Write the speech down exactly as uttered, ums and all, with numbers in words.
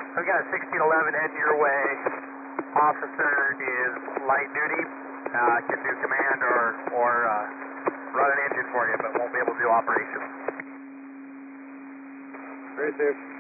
I've got a sixteen eleven heading your way. Officer is light duty. Uh, can do command or, or uh, run an engine for you, but won't be able to do operations. Right there.